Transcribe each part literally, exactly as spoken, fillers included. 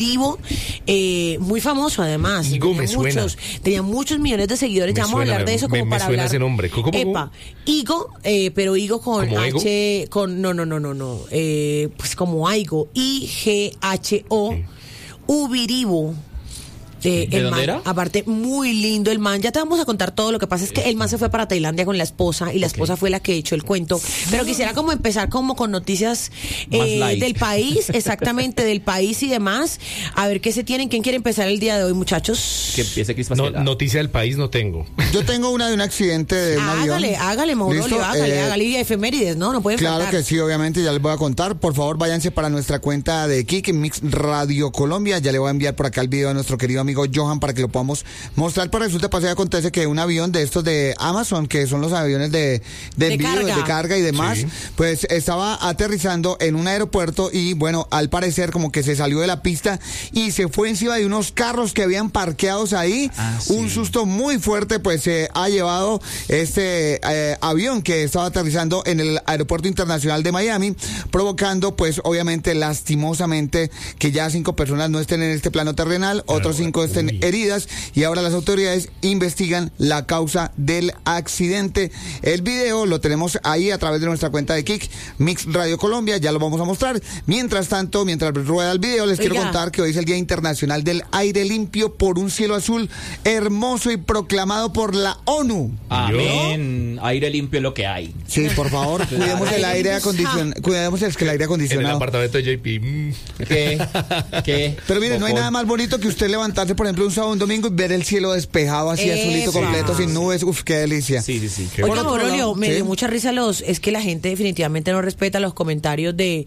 Eh, muy famoso además. Igo tenía me suena. Muchos, tenía muchos millones de seguidores. Me Ya vamos a suena, hablar de eso me- como me para suena hablar. ese nombre. ¿Cómo, cómo? Epa, Igo, eh, pero Igo con ¿Como Ego? H, con no, no, no, no, no, eh, pues como Aigo, I G H O, Sí. Ubiribo. Eh, ¿De el dónde man, era? aparte, muy lindo el man. Ya te vamos a contar todo. Lo que pasa es que el man se fue para Tailandia con la esposa y la esposa fue la que echó el cuento. Pero quisiera como empezar como con noticias Más eh, light. del país, exactamente, del país y demás. A ver qué se tienen. ¿Quién quiere empezar el día de hoy, muchachos? Que empiece Cris No, Pasquela. noticia del país no tengo. Yo tengo una de un accidente de un avión. Hágale, hágale, Maurolio, ¿Listo? hágale, Eh, hágale. Y efemérides, ¿no? No pueden Claro faltar. que sí, obviamente, ya les voy a contar. Por favor, váyanse para nuestra cuenta de Kik, Mix Radio Colombia. Ya le voy a enviar por acá el video a nuestro querido amigo Johan para que lo podamos mostrar. Pero resulta, pasa y acontece que un avión de estos de Amazon, que son los aviones de, de, De envío, carga. de carga y demás, Sí. pues estaba aterrizando en un aeropuerto y bueno, al parecer como que se salió de la pista y se fue encima de unos carros que habían parqueados ahí. Ah, sí. Un susto muy fuerte pues se ha llevado este eh, avión que estaba aterrizando en el aeropuerto internacional de Miami, provocando pues obviamente lastimosamente que ya cinco personas no estén en este plano terrenal, otros cinco estén uy. heridas y ahora las autoridades investigan la causa del accidente. El video lo tenemos ahí a través de nuestra cuenta de Kik, Mix Radio Colombia, ya lo vamos a mostrar. Mientras tanto, mientras rueda el video, les quiero Oiga. contar que hoy es el Día Internacional del Aire Limpio por un cielo azul hermoso y proclamado por la ONU. Amén. Aire limpio es lo que hay. Sí, por favor, cuidemos el aire acondicionado, cuidemos el, que el aire En el acondicionado. apartamento de J P. mm. ¿Qué? ¿Qué? Pero mire, no hay Bocón. nada más bonito que usted levantarse, por ejemplo, un sábado o un domingo y ver el cielo despejado, así Epa. azulito completo, sin nubes. Uf, qué delicia. Sí, sí, sí. Qué Oiga, Por otro Maurolio, lado, me sí. dio mucha risa los, es que la gente definitivamente no respeta los comentarios de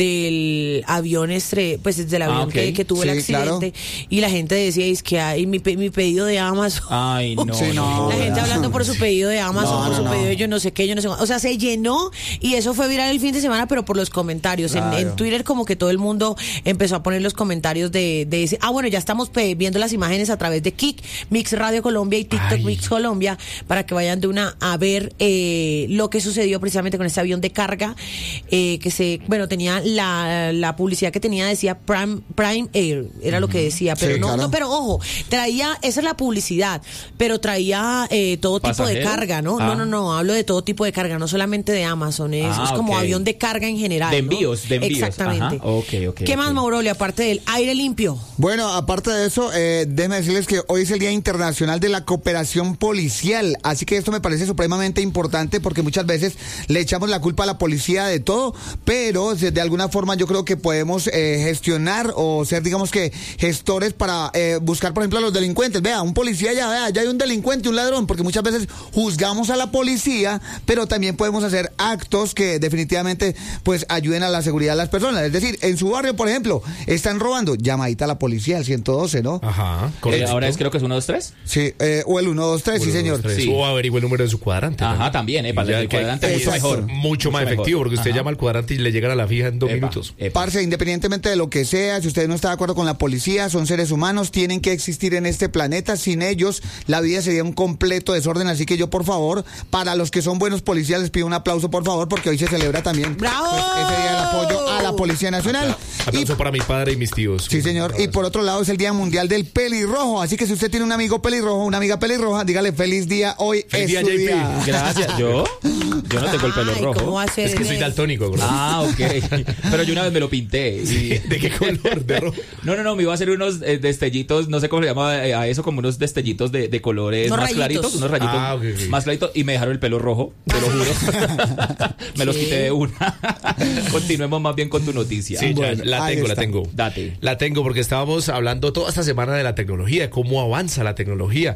del avión estre, pues del avión Ah, ok. que, que tuvo el Sí, accidente y la gente decía es que hay mi, pe- mi pedido de Amazon. Ay, no. Sí, no. La gente hablando por su pedido de Amazon, No, por su no, pedido no. de yo no sé qué, yo no sé cuánto. O sea, se llenó y eso fue viral el fin de semana, pero por los comentarios. En, Claro. en Twitter como que todo el mundo empezó a poner los comentarios de, de ese. Ah, bueno, ya estamos pe- viendo las imágenes a través de Kik, Mix Radio Colombia y TikTok Ay. Mix Colombia para que vayan de una a ver eh, lo que sucedió precisamente con este avión de carga eh, que se, bueno, tenía la, la publicidad que tenía decía Prime, Prime Air, era lo que decía, pero Sí, no, claro. no, pero ojo, traía, esa es la publicidad, pero traía eh, todo tipo de ¿Pasajero? carga, ¿no? Ah. No, no, no, hablo de todo tipo de carga, no solamente de Amazon, es, Ah, es como ok. avión de carga en general. De ¿no? envíos, de envíos. Exactamente. Ajá, ok, ok, ¿Qué ok. más, Maurolio, aparte del aire limpio? Bueno, aparte de eso, eh, déjenme decirles que hoy es el Día Internacional de la Cooperación Policial, así que esto me parece supremamente importante porque muchas veces le echamos la culpa a la policía de todo, pero de, de alguna forma yo creo que podemos eh, gestionar o ser, digamos que, gestores para eh, buscar, por ejemplo, a los delincuentes. Vea, un policía ya, vea, ya hay un delincuente, un ladrón, porque muchas veces juzgamos a la policía, pero también podemos hacer actos que definitivamente pues ayuden a la seguridad de las personas. Es decir, en su barrio, por ejemplo, están robando, llamadita a la policía, al ciento doce, ¿no? Ajá, Eh, correcto. ahora es creo que es uno, dos, tres. Sí, eh, o el uno dos tres, sí, Uno, señor. dos, tres. Sí. O averigüe el número de su cuadrante. Ajá, también, eh, para Y ya el que- cuadrante mucho Exacto. mejor. Mucho, Mucho más mejor. efectivo, porque usted Ajá. llama al cuadrante y le llegan a la fija en dos Epa, minutos. epa. Parce, independientemente de lo que sea, si usted no está de acuerdo con la policía, son seres humanos, tienen que existir en este planeta. Sin ellos, la vida sería un completo desorden. Así que yo, por favor, para los que son buenos policías, les pido un aplauso, por favor, porque hoy se celebra también ¡Bravo! pues, ese día del apoyo a la Policía Nacional. Aplauso Y- para mi padre y mis tíos. Sí, señor. Y por otro lado es el Día Mundial del Pelirrojo. Así que si usted tiene un amigo pelirrojo, una amiga pelirroja, dígale feliz día hoy. Feliz es día, su J P. día. Gracias. ¿Yo? Yo no tengo el pelo Ay, rojo. ¿cómo va a ser Es que en soy el- daltónico, bro. Ah, ok. Pero yo una vez me lo pinté. Y... ¿De qué color? ¿De rojo? No, no, no, me iba a hacer unos eh, destellitos, no sé cómo se llama eh, a eso, como unos destellitos de, de colores Unos más rayitos. claritos, unos rayitos Ah, ok, ok. más claritos, y me dejaron el pelo rojo, te lo juro. Me los ¿Qué? quité de una. Continuemos más bien con tu noticia. Sí, ya, Bueno, la ahí tengo, la está. tengo. Date. La tengo porque estábamos hablando toda esta semana de la tecnología, de cómo avanza la tecnología.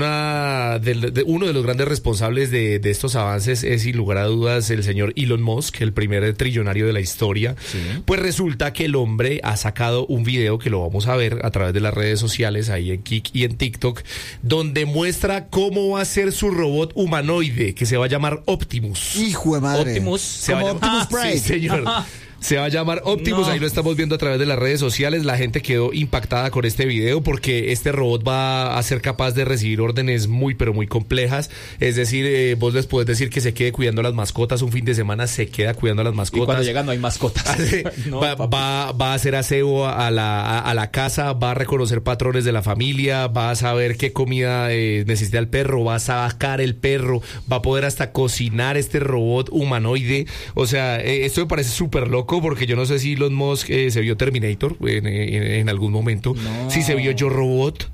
Una del- de, uno de los grandes responsables de, de estos avances es, sin lugar a dudas, el señor Elon Musk, el primer trillonario de la historia. Pues resulta que el hombre ha sacado un video que lo vamos a ver a través de las redes sociales, ahí en Kik y en TikTok, donde muestra cómo va a ser su robot humanoide, que se va a llamar Optimus. Hijo de madre. Optimus. Se va a Como llamar- Optimus Prime. Sí, señor. Se va a llamar Optimus, No. ahí lo estamos viendo a través de las redes sociales. La gente quedó impactada con este video porque este robot va a ser capaz de recibir órdenes muy pero muy complejas. Es decir, eh, vos les podés decir que se quede cuidando a las mascotas un fin de semana, se queda cuidando a las Y mascotas. cuando llegan no hay mascotas. No, va, papi. va, va a hacer aseo a la, a, a la casa, va a reconocer patrones de la familia, va a saber qué comida eh, necesita el perro, va a sacar el perro, va a poder hasta cocinar este robot humanoide. O sea, eh, esto me parece súper loco porque yo no sé si Elon Musk eh, se vio Terminator en, en, en algún momento, No. si se vio Yo Robot.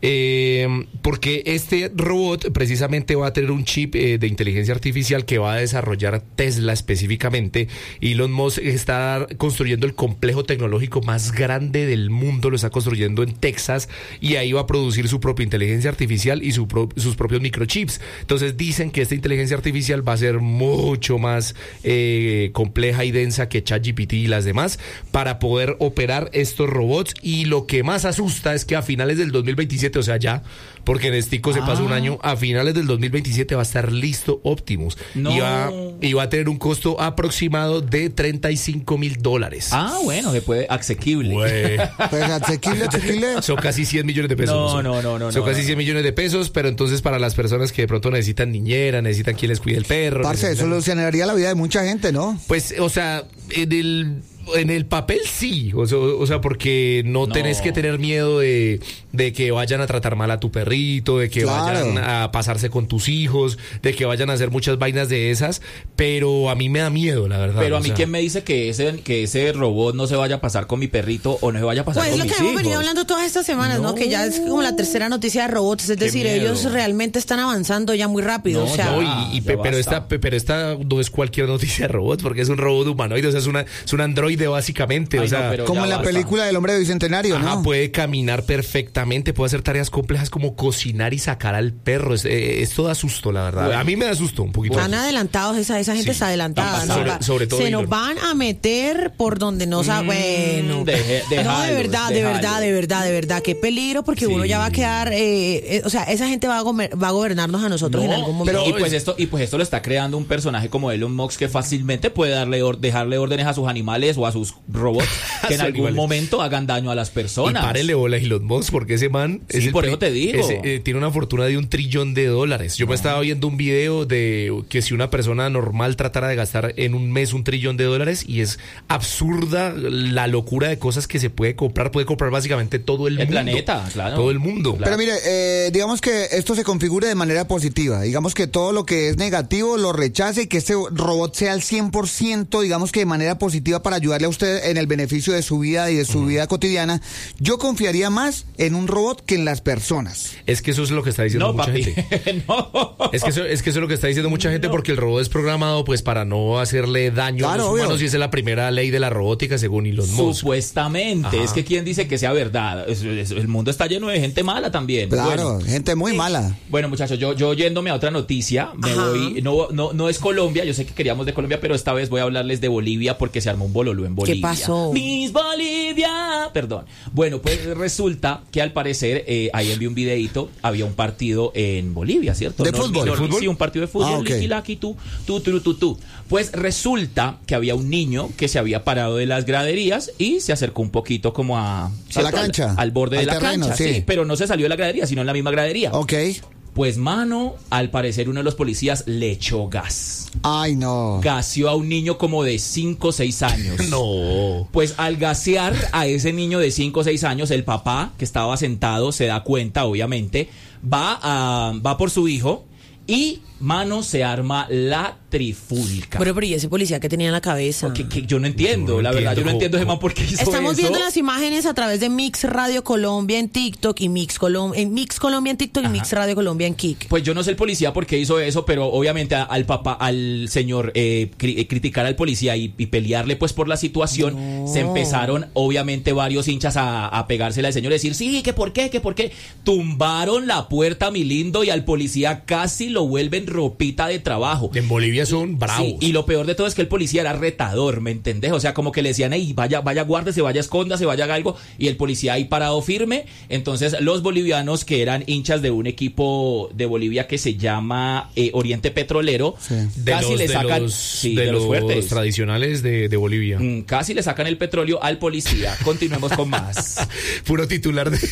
Eh, porque este robot precisamente va a tener un chip eh, de inteligencia artificial que va a desarrollar Tesla específicamente. Elon Musk está construyendo el complejo tecnológico más grande del mundo, lo está construyendo en Texas y ahí va a producir su propia inteligencia artificial y su pro, sus propios microchips. Entonces dicen que esta inteligencia artificial va a ser mucho más eh, compleja y densa que ChatGPT y las demás para poder operar estos robots. Y lo que más asusta es que a finales del dos mil veintisiete, o sea ya, porque en Estico se pasa un año, a finales del dos mil veintisiete va a estar listo Optimus. No. Y, va, y va a tener un costo aproximado de treinta y cinco mil dólares. Ah, bueno, se puede, asequible. Güey. Pues asequible, asequible. Son casi cien millones de pesos. No, son. no, no, no, Son no, casi no. cien millones de pesos, pero entonces para las personas que de pronto necesitan niñera, necesitan quien les cuide el perro. Parce, eso necesitan- solucionaría la vida de mucha gente, ¿no? Pues, o sea, en el... En el papel sí, o sea, o sea, porque no, No. tenés que tener miedo de, de que vayan a tratar mal a tu perrito, de que Claro. vayan a pasarse con tus hijos, de que vayan a hacer muchas vainas de esas, pero a mí me da miedo, la verdad. Pero a o mí, sea. ¿quién me dice que ese, que ese robot no se vaya a pasar con mi perrito o no se vaya a pasar Pues es con lo mis que hemos hijos? venido hablando todas estas semanas, ¿no? No. Que ya es como la tercera noticia de robots, es Qué decir, miedo. ellos realmente están avanzando ya muy rápido. No, o sea, No, ya. y, y pe- ya pero, basta. esta, pe- pero esta no es cualquier noticia de robot, porque es un robot humanoide, o sea, es, una, es un androide básicamente, Ay, o sea... no, pero Como ya en la basta. película del hombre bicentenario, Ajá, ¿no? puede caminar perfectamente, puede hacer tareas complejas como cocinar y sacar al perro. Es, eh, esto da susto, la verdad. Bueno. A mí me da susto un poquito. están adelantados, esa, esa gente Sí, está adelantada. están ¿no? sobre- Va- sobre todo se nos Elon. van a meter por donde no sabe. Mm, Bueno, deje- no, de déjalos, verdad, de déjalos. verdad, de verdad, de verdad. Qué peligro, porque Sí. uno ya va a quedar. eh, eh, o sea, esa gente va a, gober- va a gobernarnos a nosotros en No, algún momento. y pues esto y pues esto lo está creando un personaje como Elon Musk que fácilmente puede darle or- dejarle órdenes a sus animales o a sus robots A que en sus algún animales. momento hagan daño a las Y personas. párele bola a Elon Musk, porque ese man Sí, es el por pri- eso te digo. ese, eh, tiene una fortuna de un trillón de dólares. Yo me estaba viendo un video de que si una persona normal tratara de gastar en un mes un trillón de dólares, y es absurda la locura de cosas que se puede comprar. Puede comprar básicamente todo el, El mundo. planeta, claro. Todo el mundo. Claro. Pero mire, eh, digamos que esto se configure de manera positiva. Digamos que todo lo que es negativo lo rechace y que este robot sea al cien por ciento, digamos que de manera positiva para ayudarle a usted en el beneficio de su vida y de su vida cotidiana. Yo confiaría más en un robot que en las personas. Es que eso es lo que está diciendo No, mucha papi. gente. No. Es que, eso, es que eso es lo que está diciendo mucha gente, porque el robot es programado pues para no hacerle daño a Claro, los obvio. humanos, y esa es la primera ley de la robótica según Elon Musk. Supuestamente, Ajá. es que quién dice que sea verdad. Es- es- el mundo está lleno de gente mala también. Claro, Bueno, gente muy mala. Bueno, muchachos, yo, yo yéndome a otra noticia, me Ajá. voy, no, no, no es Colombia, yo sé que queríamos de Colombia, pero esta vez voy a hablarles de Bolivia porque se armó un bololú en Bolivia. pasó? Miss Bolivia, perdón. Bueno, pues resulta que al parecer, eh, ahí envié un videito, había un partido en Bolivia, ¿cierto? ¿De No, fútbol? no, ¿De fútbol? Sí, un partido de fútbol, Ah, ok. liqui, laqui, tú, tú, tú, tú, tú. Pues resulta que había un niño que se había parado de las graderías y se acercó un poquito como a... ¿cierto? la cancha, Al, al borde al de la terreno, cancha, sí. sí, pero no se salió de la gradería, sino en la misma gradería. Ok. Pues, mano, al parecer uno de los policías le echó gas. Ay, no. Gaseó a un niño como de cinco o seis años. No. Pues al gasear a ese niño de cinco o seis años, el papá, que estaba sentado, se da cuenta, obviamente, va, a, va por su hijo y, mano, se arma la trifulca. Bueno, pero ¿y ese policía que tenía en la cabeza? Que- que yo no entiendo, Yo no la verdad, entiendo yo no cómo- entiendo ese man por qué hizo Estamos eso. viendo las imágenes a través de Mix Radio Colombia en TikTok y Mix, Colom en Mix Colombia en TikTok y Mix Radio Colombia en Kik. Pues yo no sé el policía por qué hizo eso, pero obviamente a- al papá, al señor eh, cri- eh, criticar al policía y, y pelearle pues por la situación, No. se empezaron obviamente varios hinchas a, a pegársela al señor y decir, sí, que por qué, que por qué. Tumbaron la puerta, mi lindo, y al policía casi lo vuelven ropita de trabajo. En Bolivia policías son bravos. Sí, y lo peor de todo es que el policía era retador, ¿me entendés? O sea, como que le decían, hey, vaya, vaya, guárdese, vaya, escóndase, vaya, haga algo, y el policía ahí parado firme. Entonces, los bolivianos que eran hinchas de un equipo de Bolivia que se llama eh, Oriente Petrolero, sí. casi los, le sacan... De los, sí, de de los los fuertes. tradicionales de, de Bolivia. Mm, casi le sacan el petróleo al policía. Continuemos con más. Puro titular de,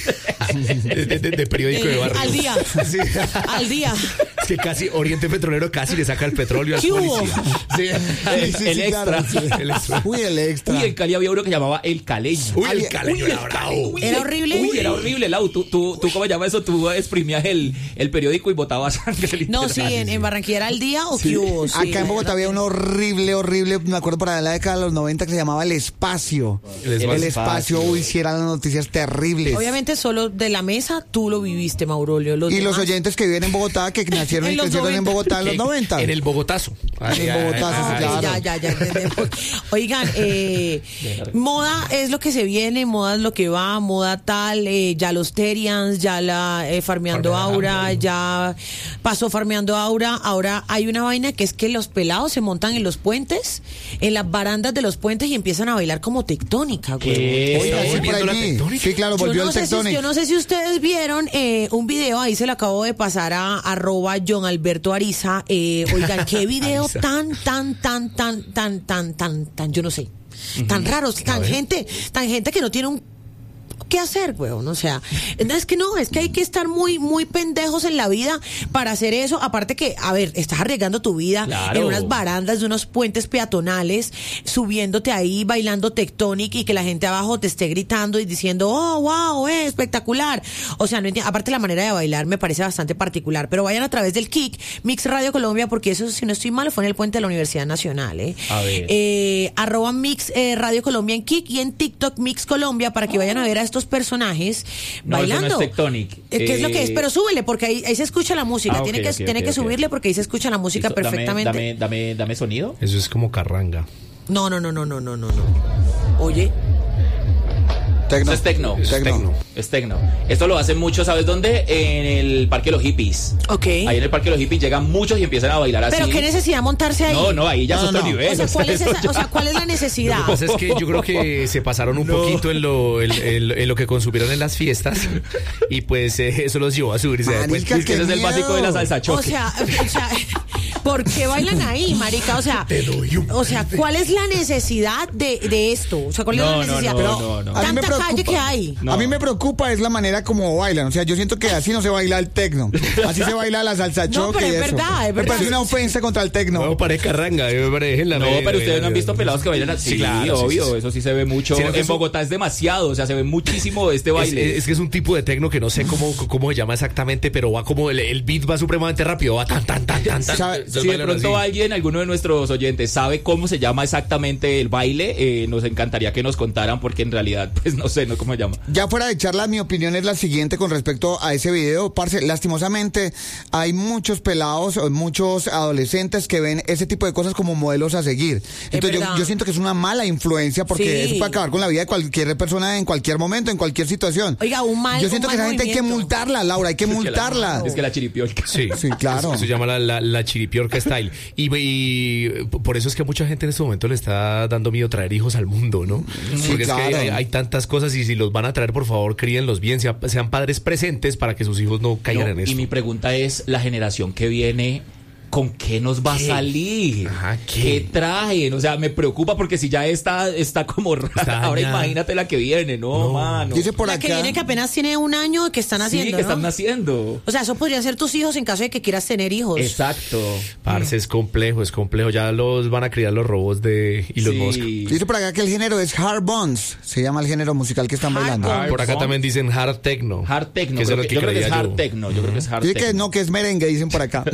de, de, de, de periódico de barrio. Al día. Sí. Al día. Es que casi Oriente Petrolero casi le saca el petróleo al ¿Qué hubo? policía. Sí. El, Sí, el sí, extra. claro, sí. El extra. Uy, el extra. Uy, en Cali había uno que llamaba el caleño. Uy, el Uy, caleño era bravo. ¿Era horrible? Uy, era horrible, Lau. Tú, tú, tú ¿cómo llamas eso? Tú exprimías el, el periódico y botabas sangre. No, sí, literal. en, en Barranquilla era al día o qué hubo. Sí, Acá en Bogotá había uno horrible, horrible, me acuerdo para la década de los noventa que se llamaba El Espacio. El El Espacio. Espacio, uy, sí eran las noticias terribles. Obviamente solo de la mesa tú lo viviste, Maurolio. Los Y los demás- oyentes que viven en Bogotá, que nacieron En y los crecieron en noventa. Bogotá en los noventa. En el Bogotazo. En el Bogotazo, sí, Ah, claro. ya, ya, ya entendemos. Oigan, eh, moda es lo que se viene, moda es lo que va, moda tal, eh, ya los Terians, ya la eh, Farmeando Farmeando Aura, Aura. ya pasó Farmeando Aura, ahora hay una vaina que es que los pelados se montan en los puentes, en las barandas de los puentes y empiezan a bailar como tectónica, güey. ¿Qué? Oiga, Está sí, por volviendo la allí. tectónica. Sí, claro, volvió yo, no el sé si, tectonic. yo no sé si ustedes vieron eh, un video, ahí se lo acabo de pasar a arroba John Alberto Ariza. Eh, oigan, qué video Ariza. tan, tan, tan, tan, tan, tan, tan, tan, yo no sé, tan raros, tan ver. gente, tan gente que no tiene un qué hacer, weón, o sea, no, es que no, es que hay que estar muy, muy pendejos en la vida para hacer eso, aparte que, a ver, estás arriesgando tu vida Claro. en unas barandas de unos puentes peatonales, subiéndote ahí, bailando tectonic y que la gente abajo te esté gritando y diciendo, oh, wow, eh, espectacular, o sea, no entiendo, aparte la manera de bailar me parece bastante particular, pero vayan a través del Kik, Mix Radio Colombia, porque eso, si no estoy mal, fue en el puente de la Universidad Nacional, eh, A ver. eh arroba Mix eh, Radio Colombia en Kik y en TikTok Mix Colombia para que vayan a ver a estos personajes No, eso no bailando. es tectonic. Eh, ¿Qué es lo que es? Eh, Pero súbele porque ahí, ahí se escucha la música. Ah, tiene ok, que, ok, tiene ok, que ok. subirle porque ahí se escucha la música listo, dame- perfectamente. Dame, dame, dame sonido. Eso es como carranga. No, no, no, no, no, no, no, no. Oye, Tecno. Eso es tecno. Eso es Tecno. tecno. Es tecno. Esto lo hacen mucho, ¿sabes dónde? En el Parque de los Hippies. ok. Ahí en el Parque de los Hippies llegan muchos y empiezan a bailar así. Pero qué necesidad montarse ahí. No, no, ahí ya No, es otro no. nivel. O sea, ¿cuál es, eso esa- ya- o sea, ¿cuál es la necesidad? Lo que pasa es que yo creo que se pasaron un No. poquito en lo, en, en lo- en lo que consumieron en las fiestas y pues eh, eso los llevó a subirse. Marica, Pues, Es que ese es el ¡Qué básico de la miedo! salsa O choque. sea, o sea, ¿por qué bailan ahí, marica? O sea, Te doy un o sea, ¿cuál es la necesidad de, de esto? O sea, ¿cuál es No, la no, necesidad? no, Pero no, no. A mí me tanta calle preocupa. que hay. No. A mí me preocupa es la manera como bailan. O sea, yo siento que así no se baila el tecno. Así se baila la salsa No, choque pero y es eso. verdad, es Me verdad. parece una ofensa contra el tecno. No, parece carranga, me parece la No, pero ustedes no han visto pelados que bailan así. Sí, claro, sí, obvio, sí, sí. eso sí se ve mucho. Sino que En eso- Bogotá es demasiado, o sea, se ve muchísimo este Es, baile. es que es un tipo de tecno que no sé cómo, cómo se llama exactamente, pero va como el, el beat va supremamente rápido, va tan, tan, tan, tan, tan. ¿Sabe? Entonces Si de bailan pronto así. alguien, alguno de nuestros oyentes, sabe cómo se llama exactamente el baile, eh, nos encantaría que nos contaran, porque en realidad, pues no sé, no cómo se llama. Ya fuera de charla, mi opinión es la siguiente con respecto a ese video. Parce, lastimosamente, hay muchos pelados, o muchos adolescentes que ven ese tipo de cosas como modelos a seguir. Entonces, yo, verdad. yo siento que es una mala influencia porque Sí. eso puede acabar con la vida de cualquier persona en cualquier momento, en cualquier situación. Oiga, un mal- Yo siento un que mal esa gente hay que movimiento. multarla, Laura, hay que Es que la- multarla. Es que la chiripiolca. Sí, Sí, claro. Eso se llama la, la, la chiripiorca style. Y, y por eso es que a mucha gente en este momento le está dando miedo traer hijos al mundo, ¿no? Porque es claro. que hay, hay tantas cosas y si los van a traer, por favor, críenlos bien, sea- sean padres presentes para que sus hijos no caigan No, en y eso. mi pregunta es, la generación que viene, ¿con qué nos va ¿Qué? a salir? Ajá, ¿qué? ¿Qué traen? O sea, me preocupa porque si ya está, está como rara, Está ahora dañada. imagínate la que viene, no, No. mano. Dice por La acá. que viene que apenas tiene un año que están haciendo, sí, que ¿no? están naciendo. O sea, eso podrían ser tus hijos en caso de que quieras tener hijos. Exacto. Parce, es complejo, es complejo. Ya los van a criar los robots de Elon Sí. Musk. Dice por acá que el género es hard bones, se llama el género musical que están Hard bailando. bones. Por acá Hard también dicen hard techno. Hard techno. Que eso creo es lo que- yo creo que es creía hard yo. techno. Yo creo que es hard Dice que techno. no, que es merengue, dicen por acá.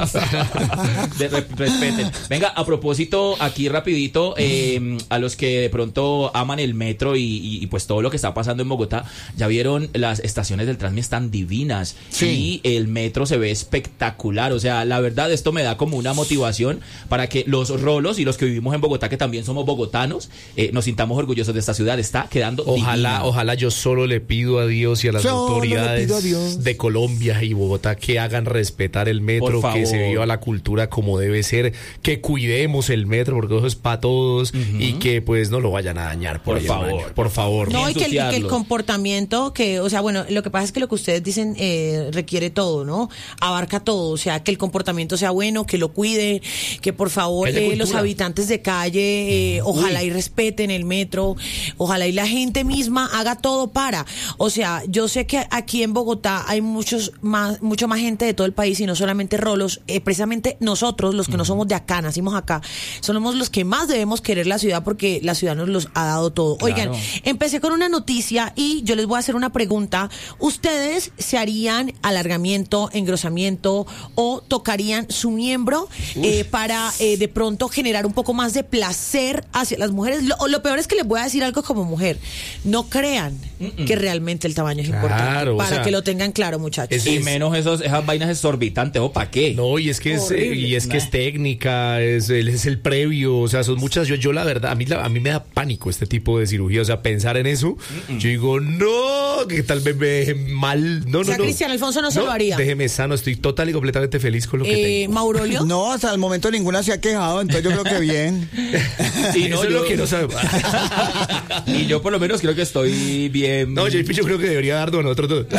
De- re- respeten. Venga, a propósito, aquí rapidito, eh, a los que de pronto aman el metro y, y- y pues todo lo que está pasando en Bogotá, ya vieron, las estaciones del Transmi están divinas Sí. y el metro se ve espectacular. O sea, la verdad, esto me da como una motivación para que los rolos y los que vivimos en Bogotá, que también somos bogotanos, eh, nos sintamos orgullosos de esta ciudad. Está quedando Ojalá, divina. ojalá yo solo le pido a Dios y a las Solo le autoridades pido a Dios. de Colombia y Bogotá que hagan respetar el metro Por que se favor. viva la cultura como debe ser, que cuidemos el metro porque eso es para todos uh-huh. y que pues no lo vayan a dañar por, por favor, hermano, por favor. No, y que, el, que el comportamiento, que, o sea, bueno, lo que pasa es que lo que ustedes dicen eh, requiere todo, ¿no? Abarca todo, o sea, que el comportamiento sea bueno, que lo cuide, que por favor eh, los habitantes de calle, eh, ojalá Uy. y respeten el metro, ojalá y la gente misma haga todo para, o sea, yo sé que aquí en Bogotá hay muchos más, mucho más gente de todo el país y no solamente rolos, eh, precisamente nosotros, los que no somos de acá, nacimos acá, somos los que más debemos querer la ciudad porque la ciudad nos los ha dado todo. Claro. Oigan, empecé con una noticia y yo les voy a hacer una pregunta. ¿Ustedes se harían alargamiento, engrosamiento o tocarían su miembro eh, para eh, de pronto generar un poco más de placer hacia las mujeres? Lo, lo peor es que les voy a decir algo como mujer. No crean Mm-mm. que realmente el tamaño es claro, importante. Para o sea, que lo tengan claro, muchachos. Es, y menos esos, esas vainas exorbitantes, ¿o para qué? No, y es que es, eh, y es, que es técnica, es, es el previo, o sea, son muchas. Yo, yo la verdad, a mí, la, a mí me da pánico este tipo de cirugía, o sea, pensar en eso, Mm-mm. yo digo, no, que tal vez me deje mal. No, o sea, no, no. Cristian Alfonso no, no se lo haría. Déjeme sano, estoy total y completamente feliz con lo que eh, tengo. ¿Maurolio? No, hasta el momento ninguna se ha quejado, entonces yo creo que bien. Y no, eso yo... es lo que no sabemos. Y yo por lo menos creo que estoy bien. No, J P, yo creo que debería dar a nosotros dos.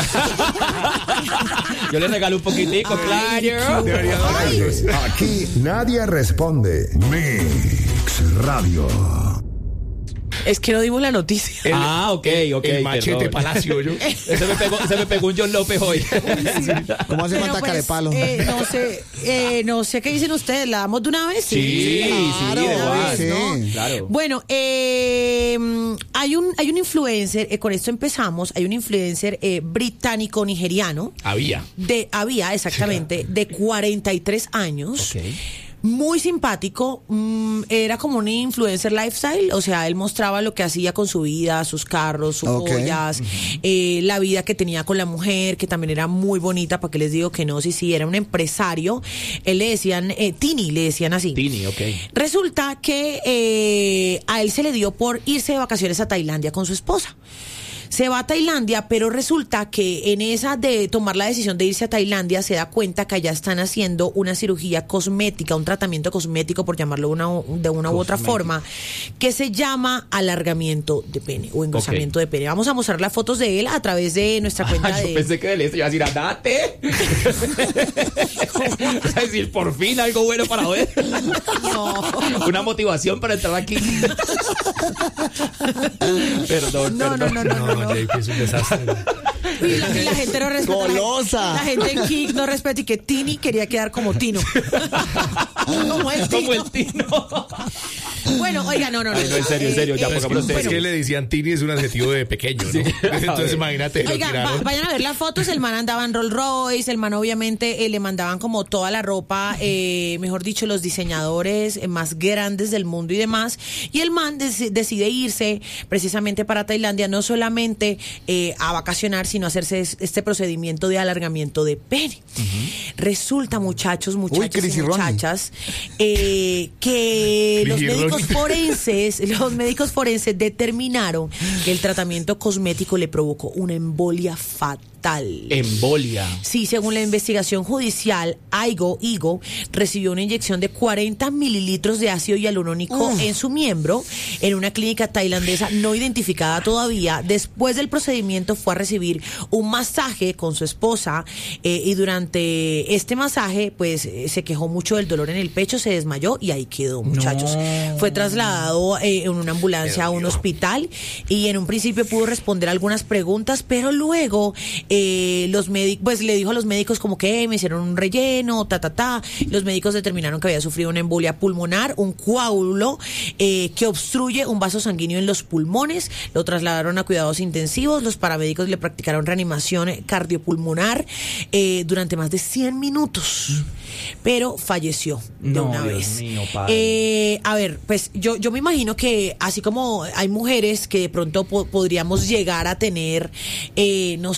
Yo le regalo un poquitico, claro. Debería darnos. Aquí nadie responde. Mix Radio. Es que no dimos la noticia. El, ah, ok, ok. El machete perdón. Palacio, yo. Ese me pegó, ese me pegó un John López hoy. Sí. ¿Cómo hace falta pues, carepalo? Eh, no sé, eh, no sé qué dicen ustedes. ¿La damos de una vez? Sí, sí, claro, sí, de una vez, sí. ¿no? Claro. Bueno, eh, hay un hay un influencer, eh, con esto empezamos, hay un influencer eh, británico-nigeriano. Había. De, había, exactamente, sí, de cuarenta y tres años. Okay. Muy simpático, mmm, era como un influencer lifestyle, o sea, él mostraba lo que hacía con su vida, sus carros, sus okay. joyas, uh-huh. eh, la vida que tenía con la mujer, que también era muy bonita, para que les digo que no, sí, sí, era un empresario, él le decían, eh, Tini, le decían así. Tini, ok. Resulta que eh, a él se le dio por irse de vacaciones a Tailandia con su esposa. Se va a Tailandia, pero resulta que en esa de tomar la decisión de irse a Tailandia se da cuenta que allá están haciendo una cirugía cosmética, un tratamiento cosmético, por llamarlo una, de una u otra forma, que se llama alargamiento de pene o engrosamiento okay. de pene. Vamos a mostrar las fotos de él a través de nuestra cuenta. Ah, de... Yo pensé que de esto iba a decir, andate. Es decir, por fin algo bueno para ver. No. Una motivación para entrar aquí. Perdón, no, perdón. No, no, no, no. No, Jake, es un desastre. Y la, y la gente no respeta. Golosa. La, la gente en Kik no respeta y que Tini quería quedar como Tino. Como el Tino. Como el Tino. Bueno, oiga, no, no, no. Ay, no, en serio, en serio, ya, eh, pongámoslo es, que, es que le decían Tini es un adjetivo de pequeño, ¿no? Sí. Entonces imagínate. Oiga, va, vayan a ver las fotos, el man andaba en Rolls Royce, el man obviamente eh, le mandaban como toda la ropa, eh, mejor dicho, los diseñadores eh, más grandes del mundo y demás, y el man des- decide irse precisamente para Tailandia, no solamente eh, a vacacionar, sino a hacerse este procedimiento de alargamiento de pene. Uh-huh. Resulta, muchachos, muchachos Uy, y muchachas, eh, que los médicos forenses, los médicos forenses determinaron que el tratamiento cosmético le provocó una embolia fatal. Embolia. Sí, según la investigación judicial, Aigo Igo recibió una inyección de cuarenta mililitros de ácido hialurónico uh. en su miembro en una clínica tailandesa no identificada todavía. Después del procedimiento fue a recibir un masaje con su esposa eh, y durante este masaje pues eh, se quejó mucho del dolor en el pecho, se desmayó y ahí quedó, muchachos. No. Fue trasladado eh, en una ambulancia a un hospital y en un principio pudo responder algunas preguntas, pero luego Eh, los médicos, pues le dijo a los médicos como que eh, me hicieron un relleno, ta, ta, ta. Los médicos determinaron que había sufrido una embolia pulmonar, un coágulo eh, que obstruye un vaso sanguíneo en los pulmones. Lo trasladaron a cuidados intensivos. Los paramédicos le practicaron reanimación cardiopulmonar eh, durante más de cien minutos. Pero falleció de no, una Dios vez. Mío, padre. Eh, a ver, pues yo, yo me imagino que así como hay mujeres que de pronto po- podríamos llegar a tener, eh, no